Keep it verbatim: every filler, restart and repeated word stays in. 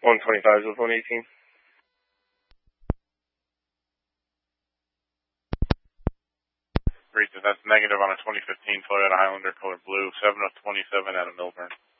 one twenty-five with one eighteen. Great, that's negative on a twenty fifteen Toyota Highlander color blue, seven of twenty-seven out of Millburn.